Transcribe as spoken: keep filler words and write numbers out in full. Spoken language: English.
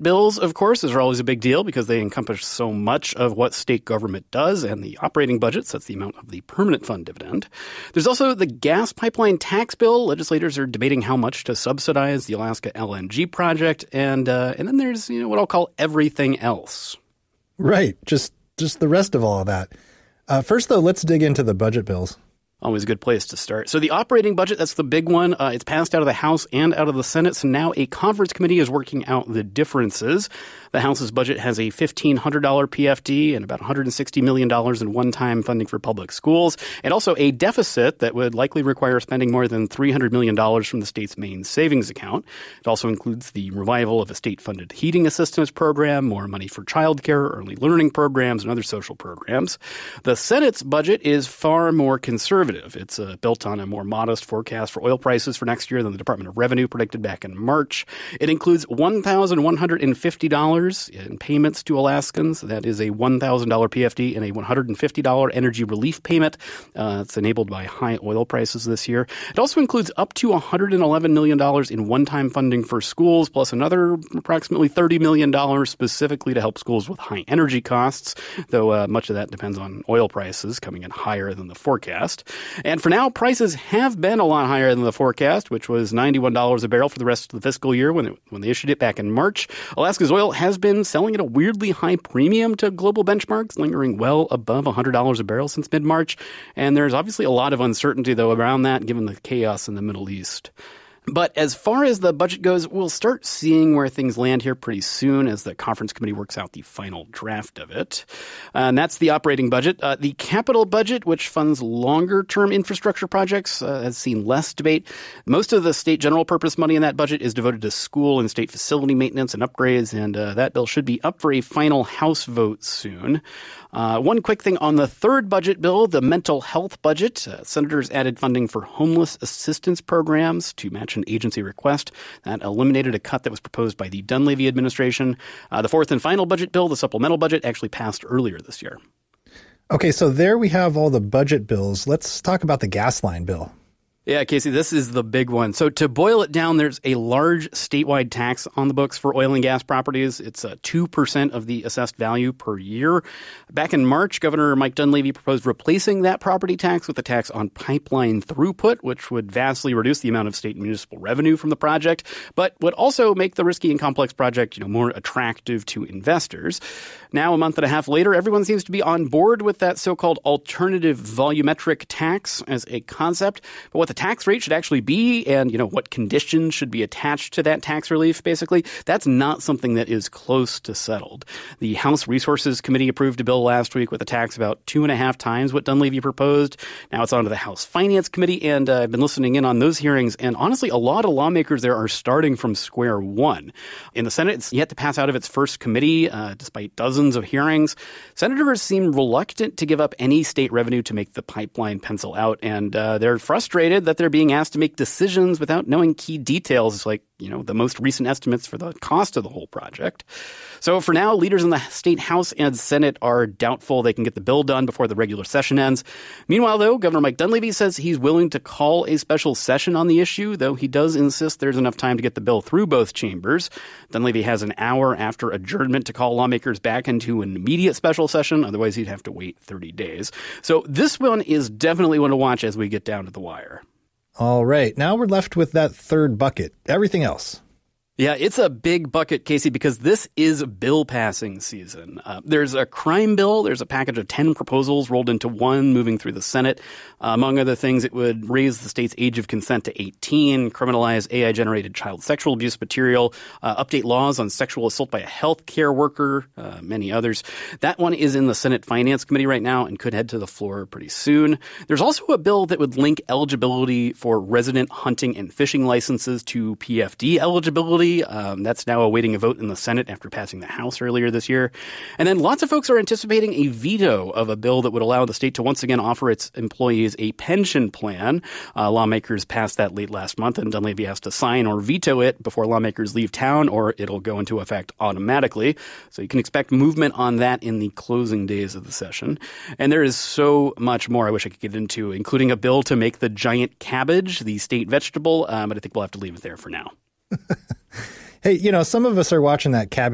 bills, of course, are always a big deal because they encompass so much of what state government does, and the operating budget sets the amount of the permanent fund dividend. There's also the gas pipeline tax bill. Legislators are debating how much to subsidize the Alaska L N G project. And uh, and then there's, you know, what I'll call everything else. Right. Just just the rest of all of that. Uh, first, though, let's dig into the budget bills. Always a good place to start. So the operating budget, that's the big one. Uh, it's passed out of the House and out of the Senate. So now a conference committee is working out the differences. The House's budget has a fifteen hundred dollars P F D and about one hundred sixty million dollars in one-time funding for public schools, and also a deficit that would likely require spending more than three hundred million dollars from the state's main savings account. It also includes the revival of a state-funded heating assistance program, more money for childcare, early learning programs, and other social programs. The Senate's budget is far more conservative. It's uh, built on a more modest forecast for oil prices for next year than the Department of Revenue predicted back in March. It includes one thousand one hundred fifty dollars in payments to Alaskans. That is a one thousand dollars P F D and a one hundred fifty dollars energy relief payment. Uh, it's enabled by high oil prices this year. It also includes up to one hundred eleven million dollars in one-time funding for schools, plus another approximately thirty million dollars specifically to help schools with high energy costs, though uh, much of that depends on oil prices coming in higher than the forecast. And for now, prices have been a lot higher than the forecast, which was ninety-one dollars a barrel for the rest of the fiscal year when it, when they issued it back in March. Alaska's oil has been selling at a weirdly high premium to global benchmarks, lingering well above one hundred dollars a barrel since mid-March. And there's obviously a lot of uncertainty, though, around that, given the chaos in the Middle East. But as far as the budget goes, we'll start seeing where things land here pretty soon as the conference committee works out the final draft of it. Uh, and that's the operating budget. Uh, the capital budget, which funds longer-term infrastructure projects, uh, has seen less debate. Most of the state general purpose money in that budget is devoted to school and state facility maintenance and upgrades, and uh, that bill should be up for a final House vote soon. Uh, one quick thing on the third budget bill, the mental health budget. Uh, senators added funding for homeless assistance programs to match an agency request. That eliminated a cut that was proposed by the Dunleavy administration. Uh, the fourth and final budget bill, the supplemental budget, actually passed earlier this year. Okay, so there we have all the budget bills. Let's talk about the gas line bill. Yeah, Casey, this is the big one. So to boil it down, there's a large statewide tax on the books for oil and gas properties. It's uh, two percent of the assessed value per year. Back in March, Governor Mike Dunleavy proposed replacing that property tax with a tax on pipeline throughput, which would vastly reduce the amount of state and municipal revenue from the project, but would also make the risky and complex project, you know, more attractive to investors. Now, a month and a half later, everyone seems to be on board with that so-called alternative volumetric tax as a concept. But what the tax rate should actually be and, you know, what conditions should be attached to that tax relief, basically, that's not something that is close to settled. The House Resources Committee approved a bill last week with a tax about two and a half times what Dunleavy proposed. Now it's on to the House Finance Committee, and uh, I've been listening in on those hearings, and honestly, a lot of lawmakers there are starting from square one. In the Senate, it's yet to pass out of its first committee, uh, despite dozens of hearings. Senators seem reluctant to give up any state revenue to make the pipeline pencil out, and uh, they're frustrated that they're being asked to make decisions without knowing key details like, you know, the most recent estimates for the cost of the whole project. So for now, leaders in the state House and Senate are doubtful they can get the bill done before the regular session ends. Meanwhile, though, Governor Mike Dunleavy says he's willing to call a special session on the issue, though he does insist there's enough time to get the bill through both chambers. Dunleavy has an hour after adjournment to call lawmakers back into an immediate special session. Otherwise, he'd have to wait thirty days. So this one is definitely one to watch as we get down to the wire. All right. Now we're left with that third bucket. Everything else. Yeah, it's a big bucket, Casey, because this is bill passing season. Uh, there's a crime bill. There's a package of ten proposals rolled into one moving through the Senate. Uh, among other things, it would raise the state's age of consent to eighteen, criminalize A I-generated child sexual abuse material, uh, update laws on sexual assault by a health care worker, uh, many others. That one is in the Senate Finance Committee right now and could head to the floor pretty soon. There's also a bill that would link eligibility for resident hunting and fishing licenses to P F D eligibility. Um, that's now awaiting a vote in the Senate after passing the House earlier this year. And then lots of folks are anticipating a veto of a bill that would allow the state to once again offer its employees a pension plan. Uh, lawmakers passed that late last month, and Dunleavy has to sign or veto it before lawmakers leave town, or it'll go into effect automatically. So you can expect movement on that in the closing days of the session. And there is so much more I wish I could get into, including a bill to make the giant cabbage the state vegetable, um, but I think we'll have to leave it there for now. Hey, you know, some of us are watching that cabbage